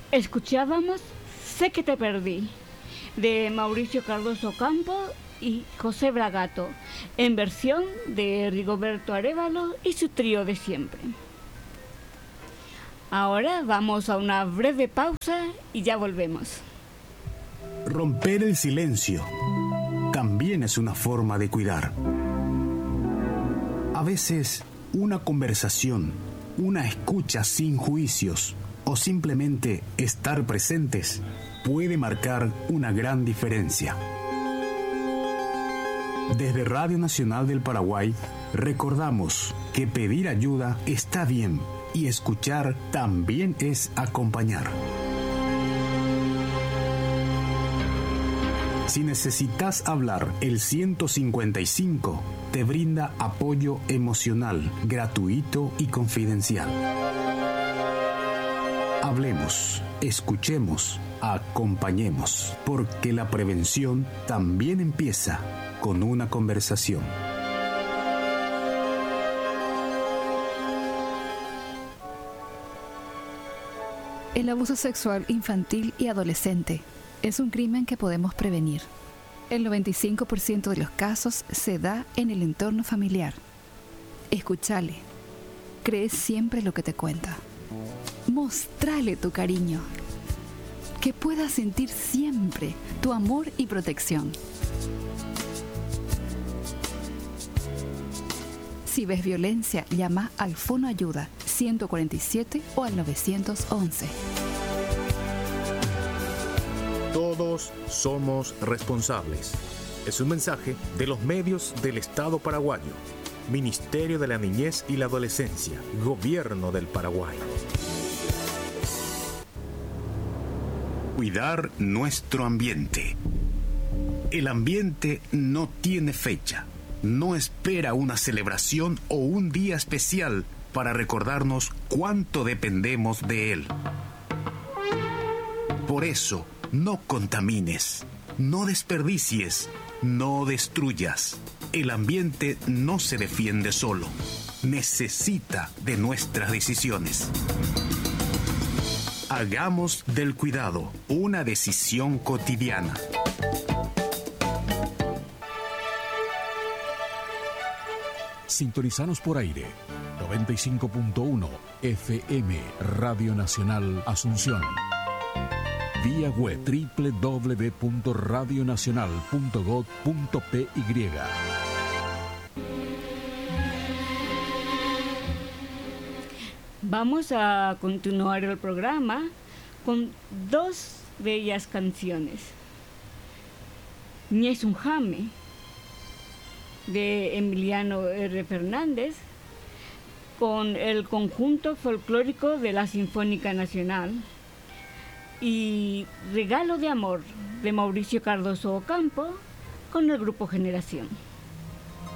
Escuchábamos Sé que te perdí, de Mauricio Cardoso Ocampo y José Bragato, en versión de Rigoberto Arévalo y su trío de siempre. Ahora vamos a una breve pausa y ya volvemos. Romper el silencio también es una forma de cuidar. A veces, una conversación, una escucha sin juicios o simplemente estar presentes puede marcar una gran diferencia. Desde Radio Nacional del Paraguay, recordamos que pedir ayuda está bien y escuchar también es acompañar. Si necesitas hablar, el 155 te brinda apoyo emocional, gratuito y confidencial. Hablemos, escuchemos, acompañemos, porque la prevención también empieza con una conversación. El abuso sexual infantil y adolescente es un crimen que podemos prevenir. El 95% de los casos se da en el entorno familiar. Escúchale. Cree siempre lo que te cuenta. Mostrale tu cariño. Que pueda sentir siempre tu amor y protección. Si ves violencia, llama al Fono Ayuda 147 o al 911. Todos somos responsables. Es un mensaje de los medios del Estado paraguayo. Ministerio de la Niñez y la Adolescencia. Gobierno del Paraguay. Cuidar nuestro ambiente. El ambiente no tiene fecha. No espera una celebración o un día especial para recordarnos cuánto dependemos de él. Por eso, no contamines, no desperdicies, no destruyas. El ambiente no se defiende solo. Necesita de nuestras decisiones. Hagamos del cuidado una decisión cotidiana. Sintonizanos por aire. 95.1 FM Radio Nacional Asunción. Vía web www.radionacional.gov.py. Vamos a continuar el programa con dos bellas canciones. Ni es un jame, de Emiliano R. Fernández, con el conjunto folclórico de la Sinfónica Nacional, y Regalo de Amor, de Mauricio Cardoso Ocampo, con el grupo Generación.